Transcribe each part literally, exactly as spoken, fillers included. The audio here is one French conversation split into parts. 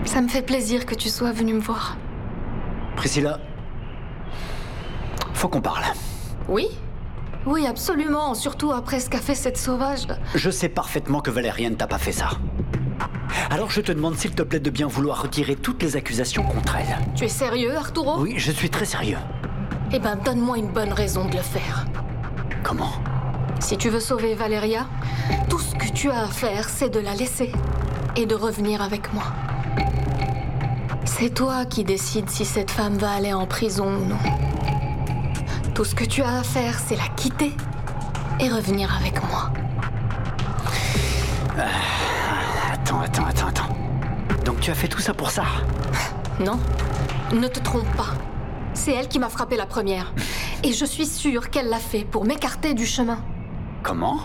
Ça me fait plaisir que tu sois venue me voir. Priscilla, faut qu'on parle. Oui? Oui, absolument, surtout après ce qu'a fait cette sauvage. Je sais parfaitement que Valéria ne t'a pas fait ça. Alors je te demande s'il te plaît de bien vouloir retirer toutes les accusations contre elle. Tu es sérieux, Arturo? Oui, je suis très sérieux. Eh ben, donne-moi une bonne raison de le faire. Comment? Si tu veux sauver Valéria, tout ce que tu as à faire, c'est de la laisser et de revenir avec moi. C'est toi qui décides si cette femme va aller en prison ou non. Tout ce que tu as à faire, c'est la quitter et revenir avec moi. Euh, attends, attends, attends, attends. Donc tu as fait tout ça pour ça? Non, ne te trompe pas. C'est elle qui m'a frappé la première. Et je suis sûre qu'elle l'a fait pour m'écarter du chemin. Comment?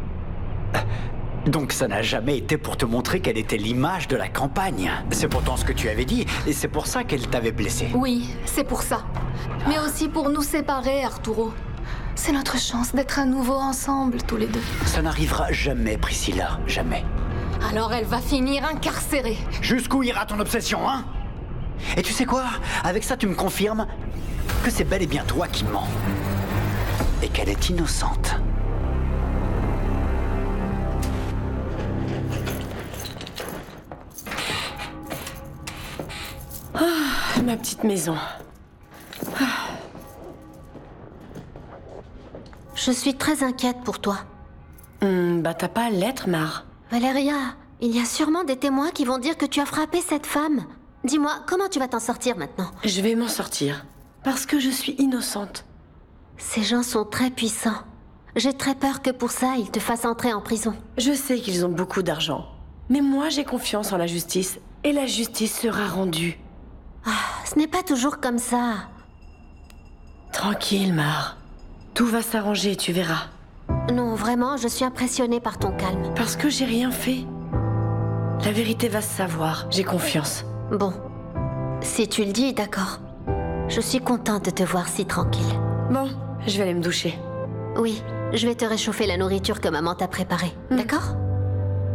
Donc ça n'a jamais été pour te montrer qu'elle était l'image de la campagne. C'est pourtant ce que tu avais dit, et c'est pour ça qu'elle t'avait blessé. Oui, c'est pour ça. Mais aussi pour nous séparer, Arturo. C'est notre chance d'être à nouveau ensemble, tous les deux. Ça n'arrivera jamais, Priscilla, jamais. Alors elle va finir incarcérée. Jusqu'où ira ton obsession, hein? Et tu sais quoi? Avec ça, tu me confirmes que c'est bel et bien toi qui mens. Et qu'elle est innocente. Ah, ma petite maison. Ah. Je suis très inquiète pour toi. Hum, bah t'as pas à l'être, Mar. Valéria, il y a sûrement des témoins qui vont dire que tu as frappé cette femme. Dis-moi, comment tu vas t'en sortir maintenant? Je vais m'en sortir. Parce que je suis innocente. Ces gens sont très puissants. J'ai très peur que pour ça, ils te fassent entrer en prison. Je sais qu'ils ont beaucoup d'argent. Mais moi, j'ai confiance en la justice. Et la justice sera rendue. Ah, ce n'est pas toujours comme ça. Tranquille, Mar. Tout va s'arranger, tu verras. Non, vraiment, je suis impressionnée par ton calme. Parce que j'ai rien fait. La vérité va se savoir, j'ai confiance. Bon, si tu le dis, d'accord. Je suis contente de te voir si tranquille. Bon, je vais aller me doucher. Oui, je vais te réchauffer la nourriture que maman t'a préparée, Mm. d'accord?